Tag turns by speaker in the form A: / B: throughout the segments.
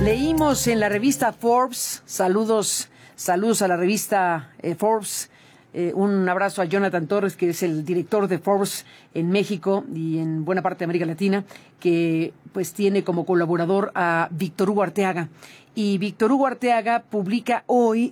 A: Leímos en la revista Forbes, saludos a la revista Forbes, un abrazo a Jonathan Torres, que es el director de Forbes en México y en buena parte de América Latina, que pues tiene como colaborador a Víctor Hugo Arteaga. Y Víctor Hugo Arteaga publica hoy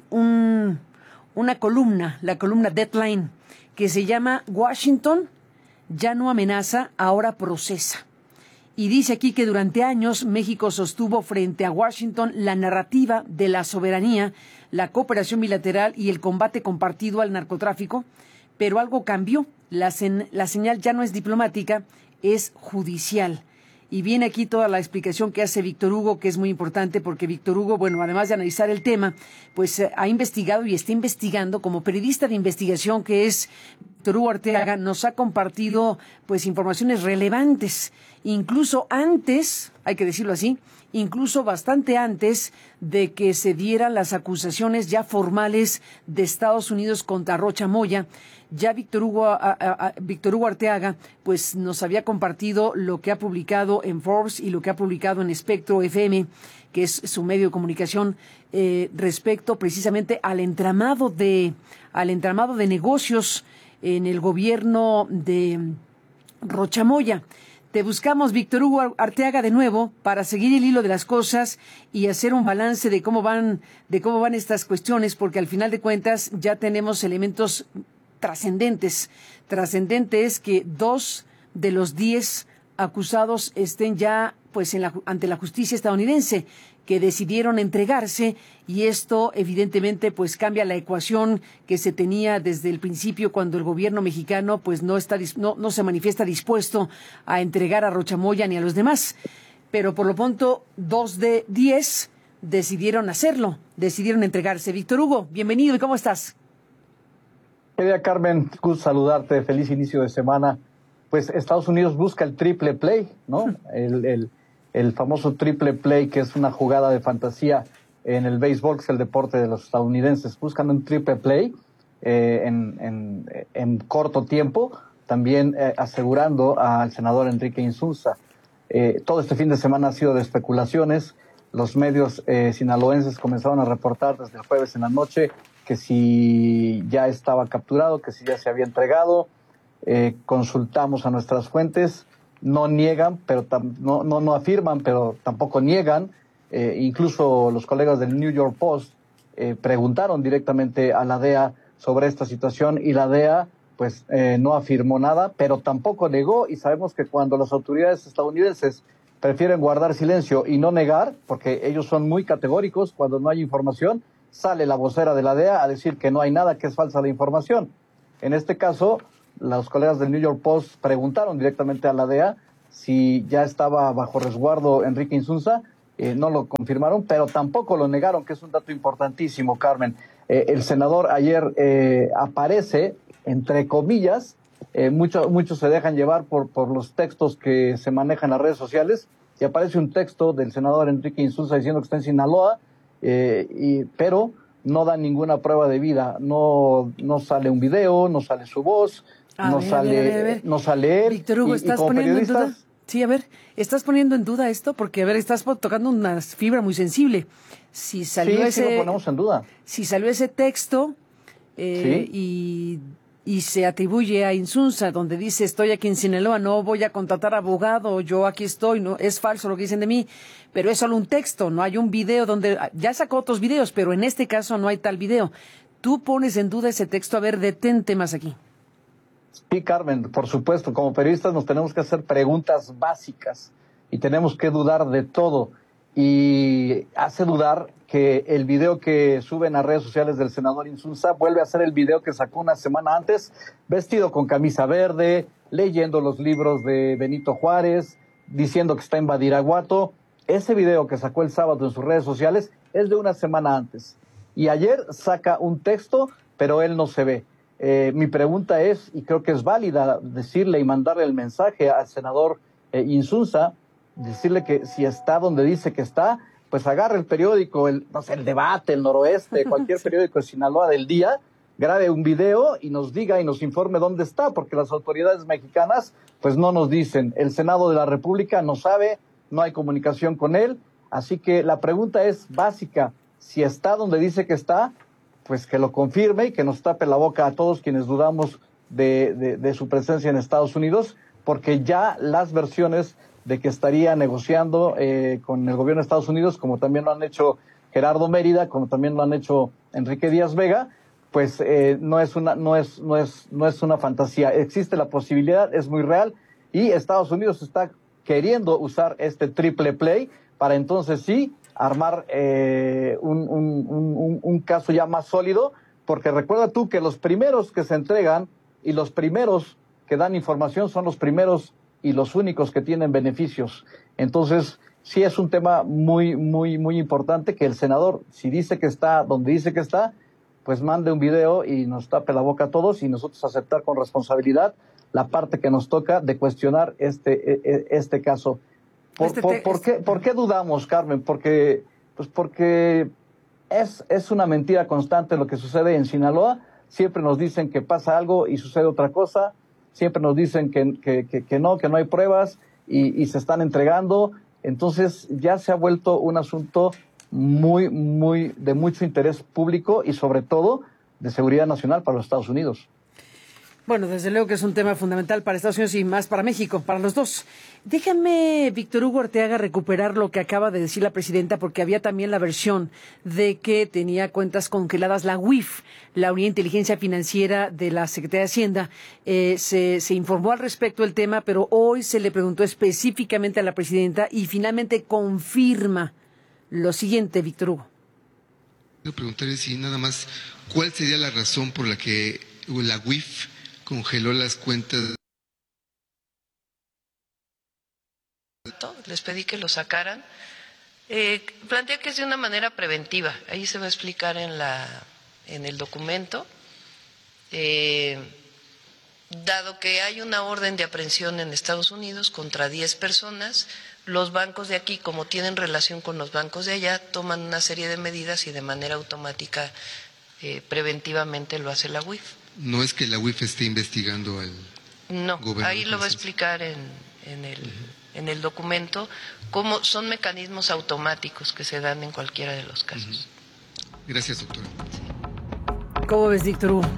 A: una columna, la columna Deadline, que se llama Washington ya no amenaza, ahora procesa. Y dice aquí que durante años México sostuvo frente a Washington la narrativa de la soberanía, la cooperación bilateral y el combate compartido al narcotráfico, pero algo cambió. La señal ya no es diplomática, es judicial. Y viene aquí toda la explicación que hace Víctor Hugo, que es muy importante, porque Víctor Hugo, bueno, además de analizar el tema, pues ha investigado y está investigando, como periodista de investigación que es Víctor Hugo Arteaga, nos ha compartido pues informaciones relevantes, incluso antes, hay que decirlo así, incluso bastante antes de que se dieran las acusaciones ya formales de Estados Unidos contra Rocha Moya. Ya Víctor Hugo Arteaga pues nos había compartido lo que ha publicado en Forbes y lo que ha publicado en Espectro FM, que es su medio de comunicación, respecto precisamente al entramado de negocios en el gobierno de Rocha Moya. Te buscamos, Víctor Hugo Arteaga, de nuevo para seguir el hilo de las cosas y hacer un balance de cómo van estas cuestiones, porque al final de cuentas ya tenemos elementos trascendentes. Trascendente es que 2 de los 10 acusados estén ya pues ante la justicia estadounidense, que decidieron entregarse, y esto evidentemente pues cambia la ecuación que se tenía desde el principio, cuando el gobierno mexicano pues no se manifiesta dispuesto a entregar a Rocha Moya ni a los demás. Pero por lo pronto 2 de 10 decidieron hacerlo, decidieron entregarse. Víctor Hugo, bienvenido, ¿y cómo estás?
B: Querida Carmen, gusto saludarte, feliz inicio de semana. Pues Estados Unidos busca el triple play, ¿no? El famoso triple play, que es una jugada de fantasía en el béisbol, que es el deporte de los estadounidenses. Buscan un triple play en corto tiempo, también asegurando al senador Enrique Insulza. Todo este fin de semana ha sido de especulaciones. Los medios sinaloenses comenzaron a reportar desde el jueves en la noche que si ya estaba capturado, que si ya se había entregado. Consultamos a nuestras fuentes, no niegan, pero no afirman, pero tampoco niegan. Incluso los colegas del New York Post preguntaron directamente a la DEA sobre esta situación, y la DEA pues no afirmó nada, pero tampoco negó. Y sabemos que cuando las autoridades estadounidenses prefieren guardar silencio y no negar, porque ellos son muy categóricos, cuando no hay información, sale la vocera de la DEA a decir que no hay nada, que es falsa la información. En este caso, los colegas del New York Post preguntaron directamente a la DEA si ya estaba bajo resguardo Enrique Insulza. No lo confirmaron, pero tampoco lo negaron, que es un dato importantísimo, Carmen. El senador ayer aparece, entre comillas, muchos se dejan llevar por los textos que se manejan en las redes sociales, y aparece un texto del senador Enrique Insulza diciendo que está en Sinaloa, pero no da ninguna prueba de vida. No sale un video, no sale su voz, no sale él.
A: Víctor Hugo, ¿estás poniendo en duda? Sí, a ver, ¿estás poniendo en duda esto? Porque, a ver, estás tocando una fibra muy sensible. Si salió
B: sí lo ponemos en duda.
A: Si salió ese texto y se atribuye a Insulza, donde dice estoy aquí en Sinaloa, no voy a contratar abogado, yo aquí estoy, no es falso lo que dicen de mí, pero es solo un texto, no hay un video donde ya sacó otros videos, pero en este caso no hay tal video. Tú pones en duda ese texto. A ver, detente más aquí.
B: Sí, Carmen, por supuesto, como periodistas nos tenemos que hacer preguntas básicas y tenemos que dudar de todo. Y hace dudar que el video que suben a redes sociales del senador Insulza vuelve a ser el video que sacó una semana antes, vestido con camisa verde, leyendo los libros de Benito Juárez, diciendo que está en Badiraguato. Ese video que sacó el sábado en sus redes sociales es de una semana antes. Y ayer saca un texto, pero él no se ve. Mi pregunta es, y creo que es válida, decirle y mandarle el mensaje al senador Insulza, decirle que si está donde dice que está, pues agarre el periódico, el Debate, el Noroeste, cualquier periódico de Sinaloa del día, grabe un video y nos diga y nos informe dónde está, porque las autoridades mexicanas pues no nos dicen. El Senado de la República no sabe, no hay comunicación con él. Así que la pregunta es básica, si está donde dice que está, pues que lo confirme y que nos tape la boca a todos quienes dudamos de su presencia en Estados Unidos, porque ya las versiones de que estaría negociando con el gobierno de Estados Unidos, como también lo han hecho Gerardo Mérida, como también lo han hecho Enrique Díaz Vega, pues no es una fantasía. Existe la posibilidad, es muy real, y Estados Unidos está queriendo usar este triple play para entonces sí armar un caso ya más sólido, porque recuerda tú que los primeros que se entregan y los primeros que dan información son los primeros y los únicos que tienen beneficios. Entonces, sí es un tema muy, muy, muy importante que el senador, si dice que está donde dice que está, pues mande un video y nos tape la boca a todos y nosotros aceptar con responsabilidad la parte que nos toca de cuestionar este caso. ¿Por qué dudamos, Carmen? Porque es una mentira constante lo que sucede en Sinaloa. Siempre nos dicen que pasa algo y sucede otra cosa. Siempre nos dicen que no hay pruebas y se están entregando. Entonces ya se ha vuelto un asunto muy, muy de mucho interés público y sobre todo de seguridad nacional para los Estados Unidos.
A: Bueno, desde luego que es un tema fundamental para Estados Unidos y más para México, para los dos. Déjame, Víctor Hugo Arteaga, recuperar lo que acaba de decir la presidenta, porque había también la versión de que tenía cuentas congeladas la UIF, la Unidad de Inteligencia Financiera de la Secretaría de Hacienda. Se informó al respecto del tema, pero hoy se le preguntó específicamente a la presidenta y finalmente confirma lo siguiente, Víctor Hugo.
C: Quiero preguntarle si nada más, ¿cuál sería la razón por la que la UIF congeló las cuentas?
D: Les pedí que lo sacaran. Plantea que es de una manera preventiva. Ahí se va a explicar en el documento. Dado que hay una orden de aprehensión en Estados Unidos contra 10 personas, los bancos de aquí, como tienen relación con los bancos de allá, toman una serie de medidas y de manera automática, preventivamente lo hace la UIF.
C: No es que la UIF esté investigando al gobierno.
D: No, ahí lo va a explicar en el documento, cómo son mecanismos automáticos que se dan en cualquiera de los casos.
C: Gracias, doctora.
A: ¿Cómo ves, Víctor Hugo?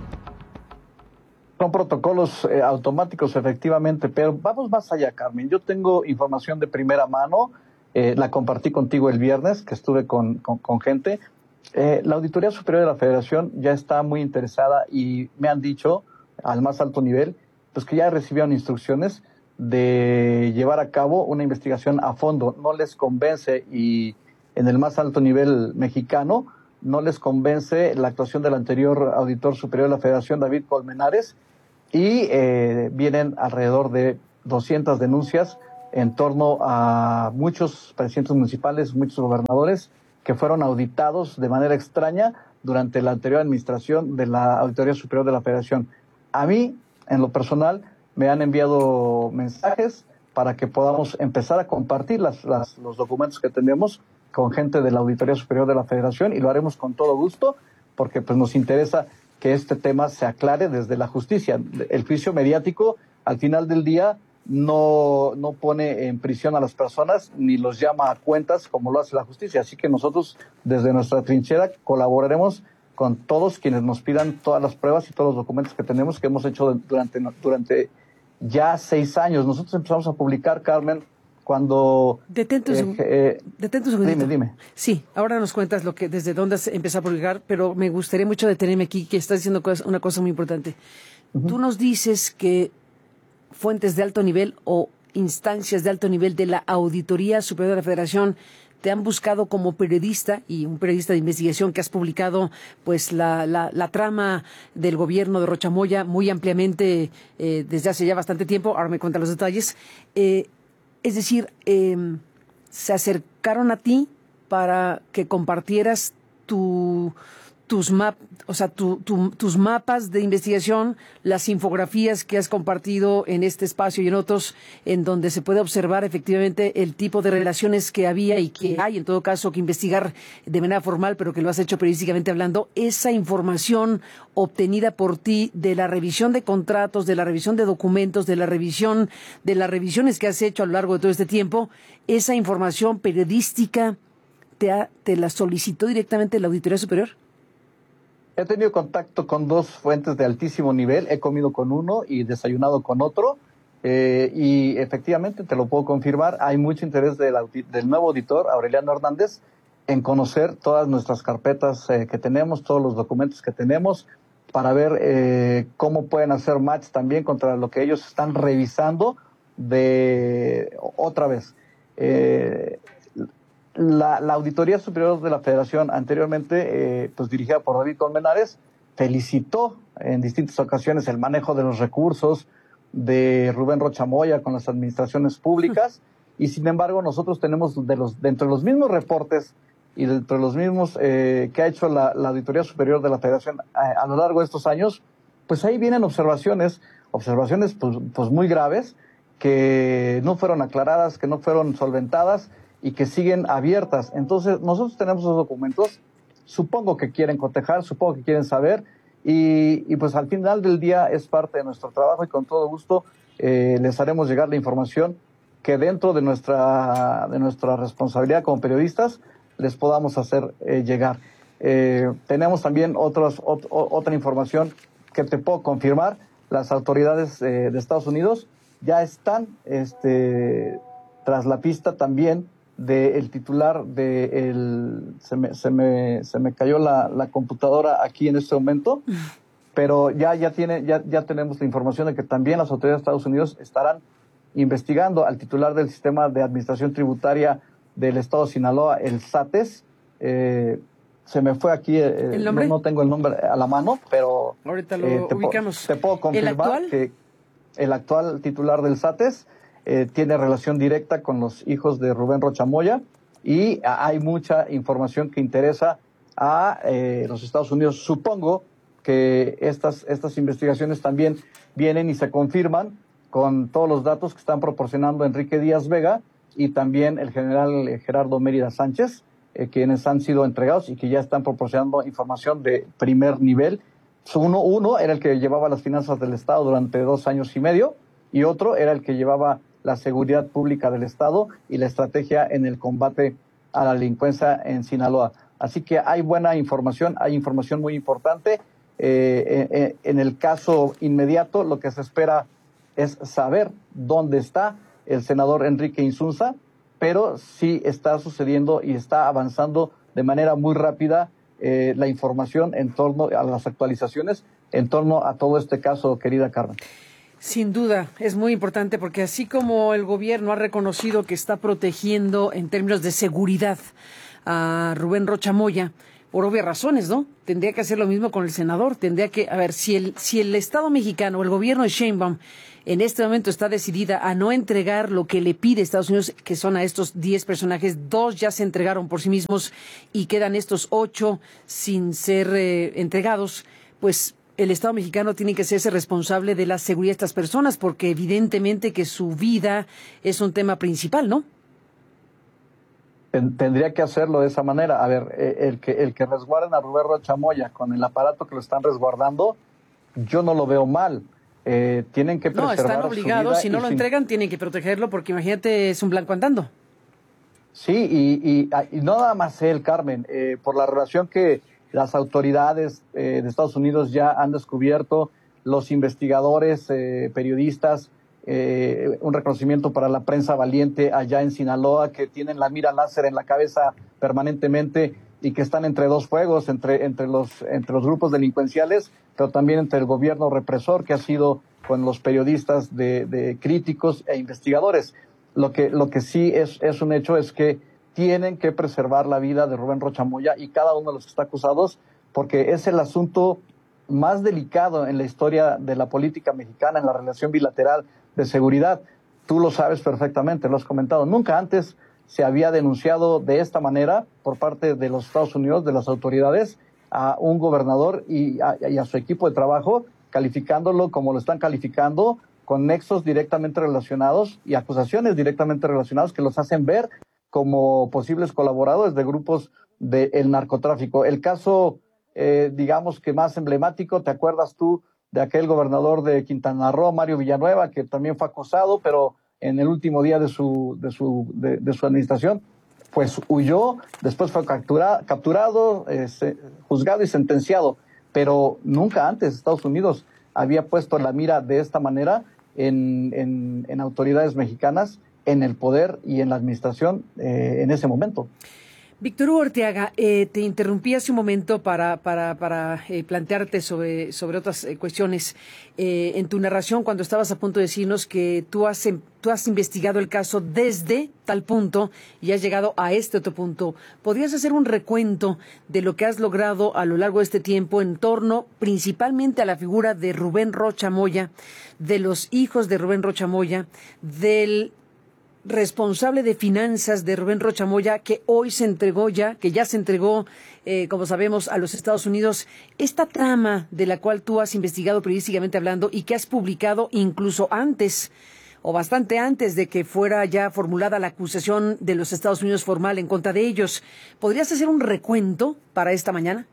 B: Son protocolos automáticos, efectivamente, pero vamos más allá, Carmen. Yo tengo información de primera mano, la compartí contigo el viernes, que estuve con gente. La Auditoría Superior de la Federación ya está muy interesada y me han dicho, al más alto nivel, pues que ya recibieron instrucciones de llevar a cabo una investigación a fondo. No les convence, y en el más alto nivel mexicano, no les convence la actuación del anterior Auditor Superior de la Federación, David Colmenares, y vienen alrededor de 200 denuncias en torno a muchos presidentes municipales, muchos gobernadores que fueron auditados de manera extraña durante la anterior administración de la Auditoría Superior de la Federación. A mí, en lo personal, me han enviado mensajes para que podamos empezar a compartir los documentos que tenemos con gente de la Auditoría Superior de la Federación, y lo haremos con todo gusto, porque pues nos interesa que este tema se aclare desde la justicia. El juicio mediático, al final del día, no pone en prisión a las personas ni los llama a cuentas como lo hace la justicia. Así que nosotros, desde nuestra trinchera, colaboraremos con todos quienes nos pidan todas las pruebas y todos los documentos que tenemos, que hemos hecho durante ya 6 años. Nosotros empezamos a publicar, Carmen, cuando...
A: Detente un segundito.
B: Dime.
A: Sí, ahora nos cuentas desde dónde se empezó a publicar, pero me gustaría mucho detenerme aquí, que estás diciendo una cosa muy importante. Uh-huh. Tú nos dices que fuentes de alto nivel o instancias de alto nivel de la Auditoría Superior de la Federación te han buscado como periodista, y un periodista de investigación, que has publicado pues la trama del gobierno de Rocha Moya muy ampliamente desde hace ya bastante tiempo. Ahora me cuentan los detalles. Es decir, se acercaron a ti para que compartieras tu tus tus mapas de investigación, las infografías que has compartido en este espacio y en otros, en donde se puede observar efectivamente el tipo de relaciones que había y que hay, en todo caso, que investigar de manera formal, pero que lo has hecho periodísticamente hablando, esa información obtenida por ti de la revisión de contratos, de la revisión de documentos, de las revisiones que has hecho a lo largo de todo este tiempo, esa información periodística te la solicitó directamente la Auditoría Superior.
B: He tenido contacto con dos fuentes de altísimo nivel, he comido con uno y desayunado con otro, y efectivamente te lo puedo confirmar, hay mucho interés del nuevo auditor, Aureliano Hernández, en conocer todas nuestras carpetas que tenemos, todos los documentos que tenemos, para ver cómo pueden hacer match también contra lo que ellos están revisando otra vez. La Auditoría Superior de la Federación, anteriormente pues dirigida por David Colmenares, felicitó en distintas ocasiones el manejo de los recursos de Rubén Rocha Moya con las administraciones públicas, y sin embargo nosotros tenemos dentro de los mismos reportes y dentro de los mismos que ha hecho la Auditoría Superior de la Federación a lo largo de estos años, pues ahí vienen observaciones pues muy graves, que no fueron aclaradas, que no fueron solventadas, y que siguen abiertas. Entonces, nosotros tenemos esos documentos, supongo que quieren cotejar, supongo que quieren saber, y pues al final del día es parte de nuestro trabajo, y con todo gusto les haremos llegar la información que dentro de nuestra responsabilidad como periodistas les podamos hacer llegar. Tenemos también otra información que te puedo confirmar. Las autoridades de Estados Unidos ya están tras la pista también del titular se me cayó la computadora aquí en este momento, pero ya tenemos la información de que también las autoridades de Estados Unidos estarán investigando al titular del sistema de administración tributaria del estado de Sinaloa, el SATES. Se me fue aquí,
A: ¿El nombre?
B: No tengo el nombre a la mano, pero
A: ahorita lo ubicamos.
B: Te puedo confirmar que el actual titular del SATES tiene relación directa con los hijos de Rubén Rocha Moya, y hay mucha información que interesa a los Estados Unidos. Supongo que estas investigaciones también vienen y se confirman con todos los datos que están proporcionando Enrique Díaz Vega y también el general Gerardo Mérida Sánchez, quienes han sido entregados y que ya están proporcionando información de primer nivel. Uno era el que llevaba las finanzas del Estado durante 2 años y medio, y otro era el que llevaba la seguridad pública del Estado y la estrategia en el combate a la delincuencia en Sinaloa. Así que hay buena información, hay información muy importante. En el caso inmediato, lo que se espera es saber dónde está el senador Enrique Insunza, pero sí está sucediendo y está avanzando de manera muy rápida la información en torno a las actualizaciones, en torno a todo este caso, querida Carmen.
A: Sin duda, es muy importante porque así como el gobierno ha reconocido que está protegiendo en términos de seguridad a Rubén Rocha Moya, por obvias razones, ¿no? Tendría que hacer lo mismo con el senador. Tendría que, a ver, si el Estado mexicano o el gobierno de Sheinbaum en este momento está decidida a no entregar lo que le pide Estados Unidos, que son a estos 10 personajes, 2 ya se entregaron por sí mismos y quedan estos 8 sin ser entregados, pues el Estado mexicano tiene que hacerse responsable de la seguridad de estas personas, porque evidentemente que su vida es un tema principal, ¿no?
B: Tendría que hacerlo de esa manera. A ver, el que resguarden a Rubén Rocha Moya con el aparato que lo están resguardando, yo no lo veo mal. Tienen que preservar.
A: No, están obligados, si no lo entregan, tienen que protegerlo, porque imagínate, es un blanco andando.
B: Sí, y no nada más él, Carmen, por la relación que las autoridades de Estados Unidos ya han descubierto, los investigadores, periodistas, un reconocimiento para la prensa valiente allá en Sinaloa, que tienen la mira láser en la cabeza permanentemente y que están entre dos fuegos, entre los grupos delincuenciales, pero también entre el gobierno represor, que ha sido con los periodistas de críticos e investigadores. Lo que sí es un hecho es que tienen que preservar la vida de Rubén Rocha Moya y cada uno de los que está acusados, porque es el asunto más delicado en la historia de la política mexicana, en la relación bilateral de seguridad. Tú lo sabes perfectamente, lo has comentado. Nunca antes se había denunciado de esta manera por parte de los Estados Unidos, de las autoridades, a un gobernador y a su equipo de trabajo, calificándolo como lo están calificando, con nexos directamente relacionados y acusaciones directamente relacionadas que los hacen ver como posibles colaboradores de grupos del narcotráfico. El caso, digamos que más emblemático, ¿te acuerdas tú de aquel gobernador de Quintana Roo, Mario Villanueva, que también fue acusado, pero en el último día de su administración, pues huyó, después fue capturado, juzgado y sentenciado, pero nunca antes Estados Unidos había puesto la mira de esta manera en autoridades mexicanas, en el poder y en la administración en ese momento.
A: Víctor Hugo Orteaga, te interrumpí hace un momento para plantearte sobre otras cuestiones. En tu narración, cuando estabas a punto de decirnos que tú has investigado el caso desde tal punto y has llegado a este otro punto, ¿podrías hacer un recuento de lo que has logrado a lo largo de este tiempo en torno principalmente a la figura de Rubén Rocha Moya, de los hijos de Rubén Rocha Moya, del responsable de finanzas de Rubén Rocha Moya, que hoy se entregó que ya se entregó, como sabemos, a los Estados Unidos? Esta trama de la cual tú has investigado periodísticamente hablando y que has publicado incluso antes o bastante antes de que fuera ya formulada la acusación de los Estados Unidos formal en contra de ellos, ¿podrías hacer un recuento para esta mañana?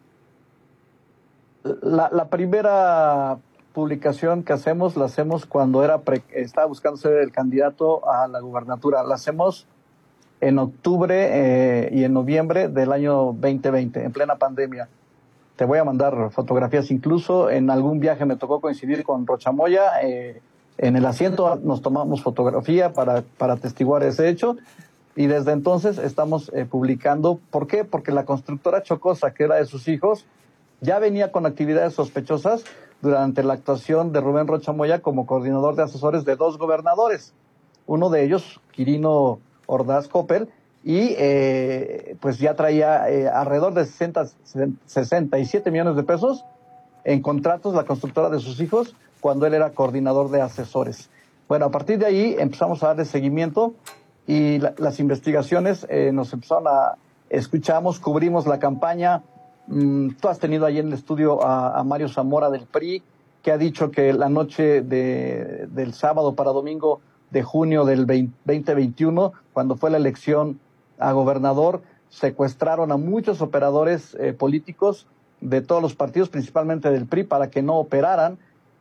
B: La primera publicación que hacemos, la hacemos cuando estaba buscando ser el candidato a la gubernatura. La hacemos en octubre y en noviembre del año 2020, en plena pandemia. Te voy a mandar fotografías, incluso en algún viaje me tocó coincidir con Rocha Moya, en el asiento nos tomamos fotografía para atestiguar ese hecho, y desde entonces estamos publicando. ¿Por qué? Porque la constructora Chocosa, que era de sus hijos, ya venía con actividades sospechosas durante la actuación de Rubén Rocha Moya como coordinador de asesores de 2 gobernadores. Uno de ellos, Quirino Ordaz Coppel, y pues ya traía alrededor de 67 millones de pesos en contratos, la constructora de sus hijos, cuando él era coordinador de asesores. Bueno, a partir de ahí empezamos a darle seguimiento y las investigaciones nos empezaron escuchamos, cubrimos la campaña. Tú has tenido ahí en el estudio a Mario Zamora del PRI, que ha dicho que la noche del sábado para domingo de junio del 2021, cuando fue la elección a gobernador, secuestraron a muchos operadores políticos de todos los partidos, principalmente del PRI, para que no operaran.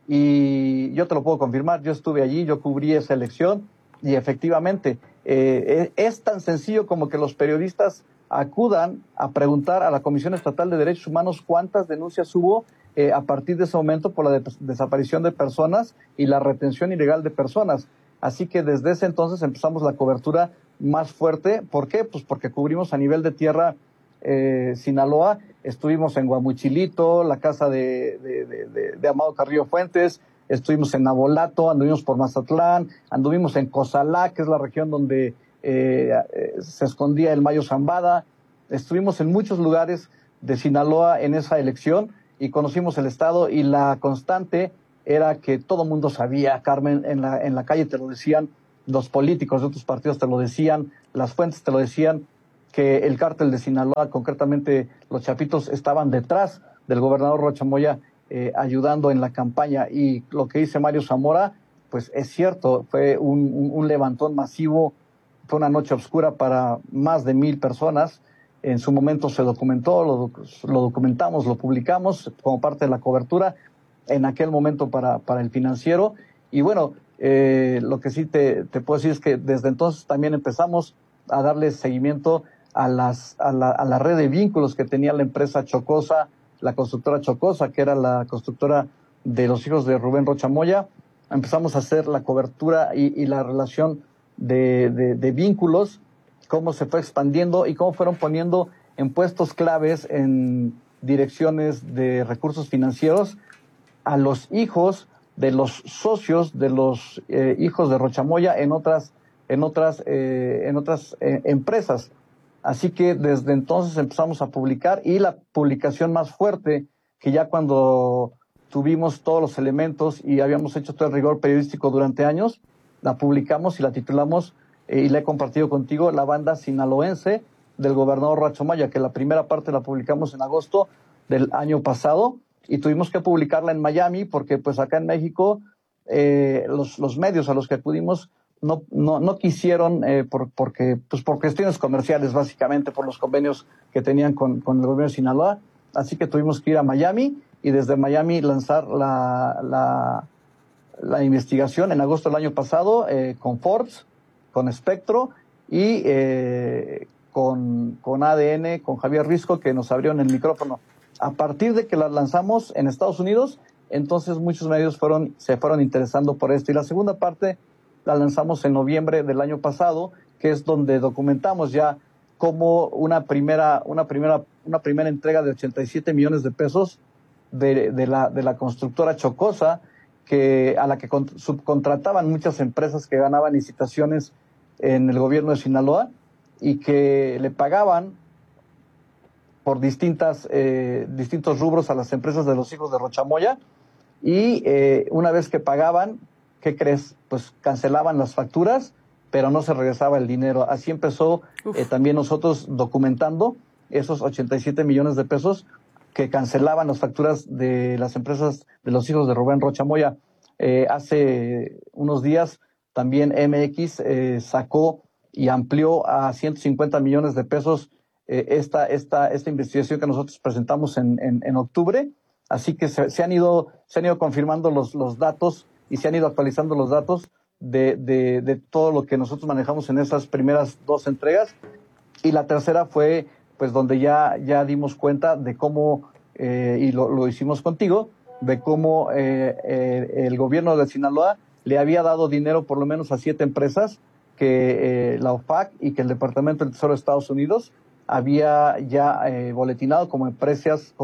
B: Y yo te lo puedo confirmar, yo estuve allí, yo cubrí esa elección y efectivamente es tan sencillo como que los periodistas acudan a preguntar a la Comisión Estatal de Derechos Humanos cuántas denuncias hubo a partir de ese momento por la desaparición de personas y la retención ilegal de personas. Así que desde ese entonces empezamos la cobertura más fuerte. ¿Por qué? Pues porque cubrimos a nivel de tierra Sinaloa. Estuvimos en Guamuchilito, la casa de Amado Carrillo Fuentes, estuvimos en Nabolato, anduvimos por Mazatlán, anduvimos en Cozalá, que es la región donde se escondía el Mayo Zambada. Estuvimos en muchos lugares de Sinaloa en esa elección y conocimos el estado, y la constante era que todo mundo sabía, Carmen, en la calle te lo decían, los políticos de otros partidos te lo decían, las fuentes te lo decían, que el cártel de Sinaloa, concretamente los Chapitos, estaban detrás del gobernador Rocha Moya ayudando en la campaña. Y lo que dice Mario Zamora, pues es cierto, fue un levantón masivo. Fue una noche oscura para más de 1,000 personas. En su momento se documentó, lo documentamos, lo publicamos como parte de la cobertura en aquel momento para El Financiero. Y bueno, lo que sí te puedo decir es que desde entonces también empezamos a darle seguimiento a la red de vínculos que tenía la empresa Chocosa, la constructora Chocosa, que era la constructora de los hijos de Rubén Rocha Moya. Empezamos a hacer la cobertura y la relación de vínculos, cómo se fue expandiendo y cómo fueron poniendo en puestos claves, en direcciones de recursos financieros, a los hijos de los socios de los hijos de Rocha Moya en otras empresas. Así que desde entonces empezamos a publicar, y la publicación más fuerte, que ya cuando tuvimos todos los elementos y habíamos hecho todo el rigor periodístico durante años, la publicamos y la titulamos, y la he compartido contigo, La Banda Sinaloense del gobernador Rocha Moya, que la primera parte la publicamos en agosto del año pasado, y tuvimos que publicarla en Miami porque pues acá en México los medios a los que acudimos no quisieron porque por cuestiones comerciales, básicamente por los convenios que tenían con el gobierno de Sinaloa. Así que tuvimos que ir a Miami y desde Miami lanzar la investigación en agosto del año pasado con Forbes, con Espectro y con ADN, con Javier Risco, que nos abrieron el micrófono. A partir de que la lanzamos en Estados Unidos, entonces muchos medios se fueron interesando por esto. Y la segunda parte la lanzamos en noviembre del año pasado, que es donde documentamos ya cómo una primera entrega de 87 millones de pesos de la constructora Chocosa, a la que subcontrataban muchas empresas que ganaban licitaciones en el gobierno de Sinaloa y que le pagaban por distintos rubros a las empresas de los hijos de Rochamoya, y una vez que pagaban, ¿qué crees? Pues cancelaban las facturas, pero no se regresaba el dinero. Así empezó también nosotros documentando esos 87 millones de pesos que cancelaban las facturas de las empresas de los hijos de Rubén Rochamoya. Hace unos días también MX sacó y amplió a 150 millones de pesos esta investigación que nosotros presentamos en octubre. Así que se han ido confirmando los datos y se han ido actualizando los datos de todo lo que nosotros manejamos en esas primeras dos entregas. Y la tercera fue pues donde ya dimos cuenta de cómo, y lo hicimos contigo, de cómo el gobierno de Sinaloa le había dado dinero por lo menos a 7 empresas que la OFAC y que el Departamento del Tesoro de Estados Unidos había ya boletinado como empresas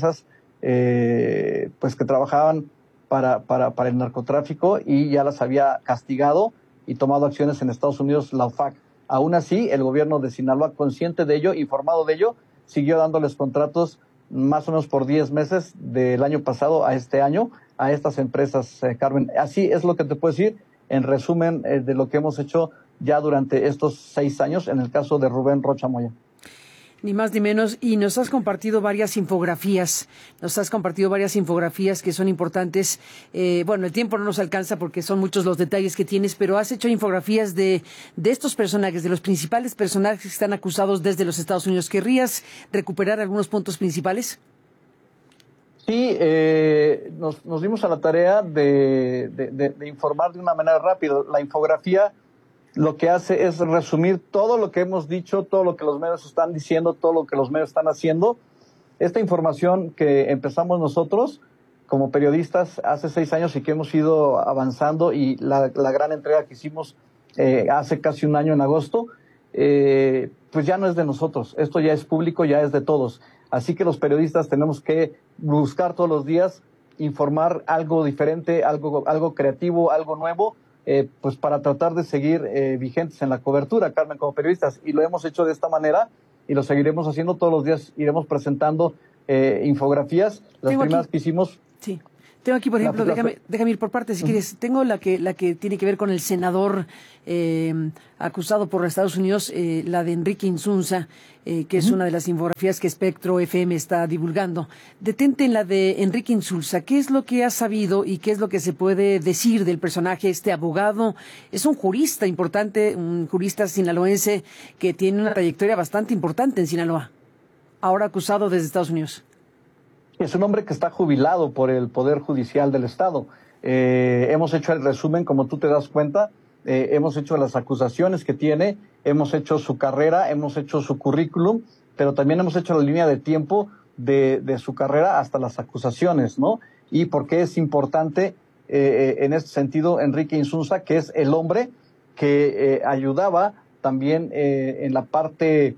B: pues que trabajaban para el narcotráfico, y ya las había castigado y tomado acciones en Estados Unidos la OFAC. Aún así, el gobierno de Sinaloa, consciente de ello, informado de ello, siguió dándoles contratos más o menos por 10 meses del año pasado a este año a estas empresas, Carmen. Así es lo que te puedo decir en resumen de lo que hemos hecho ya durante estos 6 años en el caso de Rubén Rochamoya.
A: Ni más ni menos. Y nos has compartido varias infografías. Que son importantes. Bueno, el tiempo no nos alcanza porque son muchos los detalles que tienes, pero has hecho infografías de estos personajes, de los principales personajes que están acusados desde los Estados Unidos. ¿Querrías recuperar algunos puntos principales?
B: Sí, nos dimos a la tarea de informar de una manera rápida. La infografía lo que hace es resumir todo lo que hemos dicho, todo lo que los medios están diciendo, todo lo que los medios están haciendo. Esta información que empezamos nosotros como periodistas hace 6 años y que hemos ido avanzando, y la gran entrega que hicimos hace casi un año en agosto, pues ya no es de nosotros. Esto ya es público, ya es de todos. Así que los periodistas tenemos que buscar todos los días informar algo diferente, algo creativo, algo nuevo, pues para tratar de seguir vigentes en la cobertura, Carmen, como periodistas. Y lo hemos hecho de esta manera y lo seguiremos haciendo todos los días. Iremos presentando infografías. Las primeras que hicimos...
A: Sí. Tengo aquí, por ejemplo, déjame ir por partes si quieres. Tengo la que tiene que ver con el senador acusado por Estados Unidos, la de Enrique Insunza, que es una de las infografías que Espectro FM está divulgando. Detente en la de Enrique Insunza. ¿Qué es lo que has sabido y qué es lo que se puede decir del personaje? Este abogado es un jurista importante, un jurista sinaloense que tiene una trayectoria bastante importante en Sinaloa, ahora acusado desde Estados Unidos.
B: Es un hombre que está jubilado por el Poder Judicial del Estado. Hemos hecho el resumen, como tú te das cuenta, hemos hecho las acusaciones que tiene, hemos hecho su carrera, hemos hecho su currículum, pero también hemos hecho la línea de tiempo de su carrera hasta las acusaciones, ¿no? Y por qué es importante en este sentido Enrique Insunza, que es el hombre que ayudaba también en la parte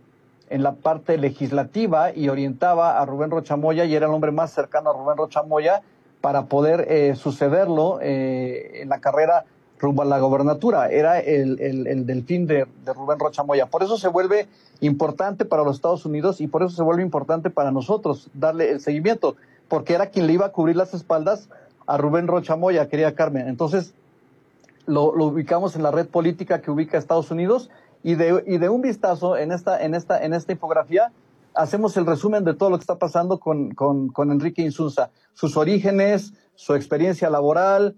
B: legislativa y orientaba a Rubén Rochamoya, y era el hombre más cercano a Rubén Rochamoya para poder sucederlo en la carrera rumbo a la gobernatura. Era el delfín de Rubén Rochamoya. Por eso se vuelve importante para los Estados Unidos y por eso se vuelve importante para nosotros darle el seguimiento, porque era quien le iba a cubrir las espaldas a Rubén Rochamoya, querida Carmen. Entonces lo ubicamos en la red política que ubica a Estados Unidos. Y de un vistazo en esta infografía hacemos el resumen de todo lo que está pasando con Enrique Insunza, sus orígenes, su experiencia laboral,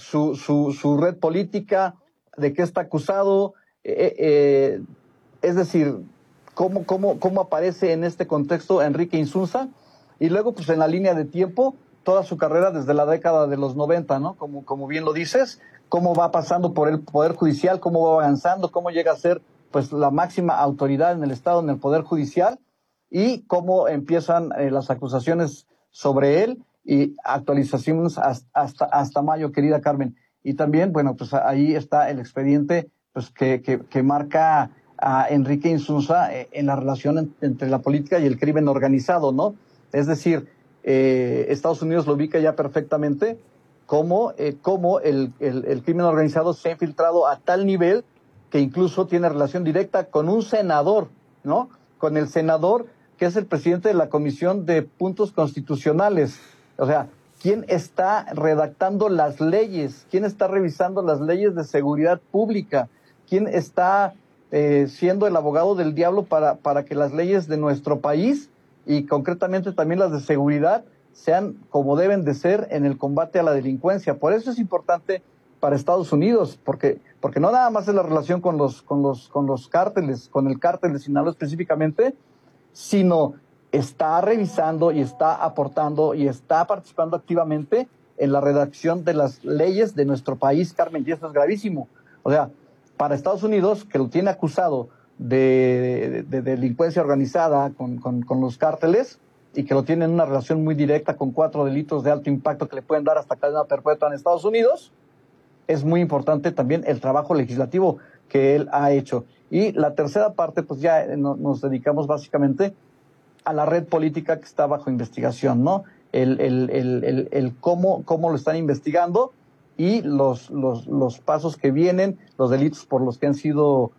B: su red política, de qué está acusado, es decir, cómo aparece en este contexto Enrique Insunza, y luego pues en la línea de tiempo, toda su carrera desde la década de los 90, ¿no? Como bien lo dices, cómo va pasando por el Poder Judicial, cómo va avanzando, cómo llega a ser pues la máxima autoridad en el Estado, en el Poder Judicial, y cómo empiezan las acusaciones sobre él y actualizaciones hasta mayo, querida Carmen. Y también, bueno, pues ahí está el expediente pues que marca a Enrique Insunza en la relación entre la política y el crimen organizado, ¿no? Es decir, Estados Unidos lo ubica ya perfectamente como el crimen organizado se ha infiltrado a tal nivel que incluso tiene relación directa con un senador, ¿no? Con el senador que es el presidente de la Comisión de Puntos Constitucionales. O sea, ¿quién está redactando las leyes? ¿Quién está revisando las leyes de seguridad pública? ¿Quién está siendo el abogado del diablo para que las leyes de nuestro país y concretamente también las de seguridad sean como deben de ser en el combate a la delincuencia? Por eso es importante para Estados Unidos, porque no nada más es la relación con los cárteles, con el cártel de Sinaloa específicamente, sino está revisando y está aportando y está participando activamente en la redacción de las leyes de nuestro país, Carmen, y esto es gravísimo. O sea, para Estados Unidos, que lo tiene acusado de delincuencia organizada con los cárteles y que lo tiene en una relación muy directa con 4 delitos de alto impacto que le pueden dar hasta cadena perpetua en Estados Unidos, es muy importante también el trabajo legislativo que él ha hecho. Y la tercera parte, pues ya nos dedicamos básicamente a la red política que está bajo investigación, ¿no? El cómo lo están investigando y los pasos que vienen, los delitos por los que han sido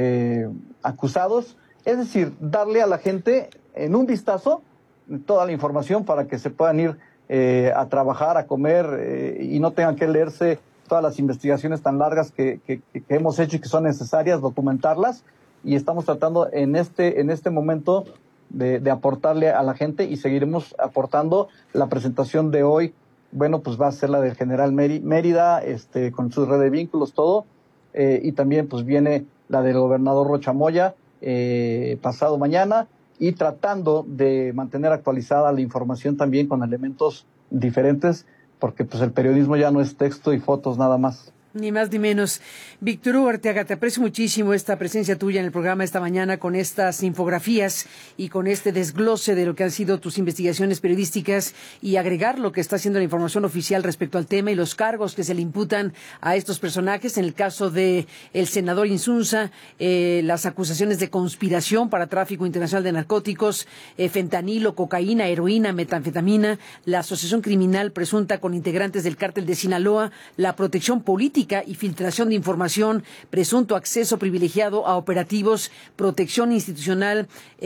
B: acusados. Es decir, darle a la gente en un vistazo toda la información para que se puedan ir a trabajar, a comer y no tengan que leerse todas las investigaciones tan largas que hemos hecho y que son necesarias documentarlas, y estamos tratando en este momento de aportarle a la gente y seguiremos aportando. La presentación de hoy, bueno, pues va a ser la del general Mérida, con su red de vínculos, todo, y también pues viene la del gobernador Rocha Moya pasado mañana, y tratando de mantener actualizada la información también con elementos diferentes, porque pues el periodismo ya no es texto y fotos nada más.
A: Ni más ni menos. Víctor Hugo Arteaga, te aprecio muchísimo esta presencia tuya en el programa esta mañana con estas infografías y con este desglose de lo que han sido tus investigaciones periodísticas y agregar lo que está haciendo la información oficial respecto al tema y los cargos que se le imputan a estos personajes. En el caso de el senador Insunza, las acusaciones de conspiración para tráfico internacional de narcóticos, fentanilo, cocaína, heroína, metanfetamina, la asociación criminal presunta con integrantes del cártel de Sinaloa, la protección política y filtración de información, presunto acceso privilegiado a operativos, protección institucional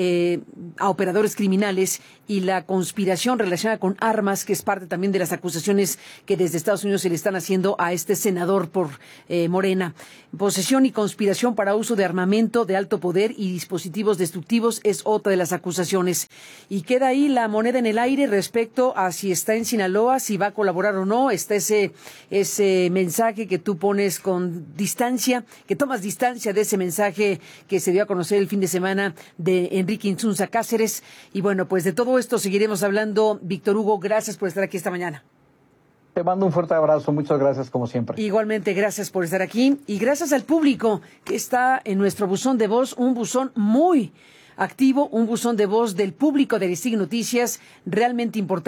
A: a operadores criminales y la conspiración relacionada con armas, que es parte también de las acusaciones que desde Estados Unidos se le están haciendo a este senador por Morena. Posesión y conspiración para uso de armamento de alto poder y dispositivos destructivos es otra de las acusaciones. Y queda ahí la moneda en el aire respecto a si está en Sinaloa, si va a colaborar o no. Está ese mensaje que tú pones con distancia, que tomas distancia de ese mensaje que se dio a conocer el fin de semana de Enrique Insunza Cáceres. Y bueno, pues de todo esto seguiremos hablando. Víctor Hugo, gracias por estar aquí esta mañana.
B: Te mando un fuerte abrazo, muchas gracias como siempre.
A: Igualmente, gracias por estar aquí y gracias al público que está en nuestro buzón de voz, un buzón muy activo, un buzón de voz del público de Aristegui Noticias, realmente importante.